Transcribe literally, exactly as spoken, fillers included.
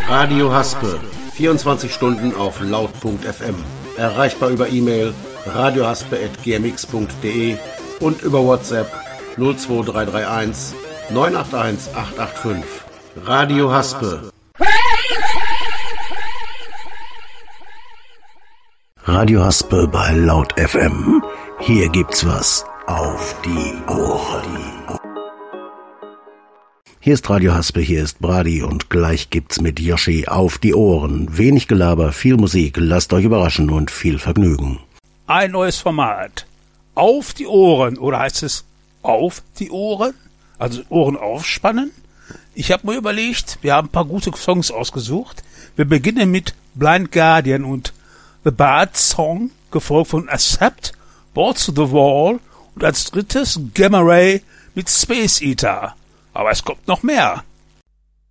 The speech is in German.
Radio Haspe, vierundzwanzig Stunden auf laut punkt f m. Erreichbar über E-Mail radiohaspe at g m x punkt d e und über WhatsApp null zwei drei drei eins neun acht eins acht acht fünf. Radio Haspe. Radio Haspe bei Laut F M. Hier gibt's was auf die Ohren. Hier ist Radio Haspe, hier ist Brady und gleich gibt's mit Yoshi auf die Ohren. Wenig Gelaber, viel Musik, lasst euch überraschen und viel Vergnügen. Ein neues Format. Auf die Ohren, oder heißt es auf die Ohren? Also Ohren aufspannen? Ich habe mir überlegt, wir haben ein paar gute Songs ausgesucht. Wir beginnen mit Blind Guardian und The Bad Song, gefolgt von Accept, Balls to the Wall und als drittes Gamma Ray mit Space Eater. Aber es kommt noch mehr.